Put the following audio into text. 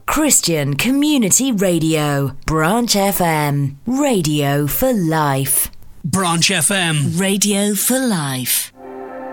Christian Community Radio. Branch FM. Radio for life. Branch FM. Radio for life.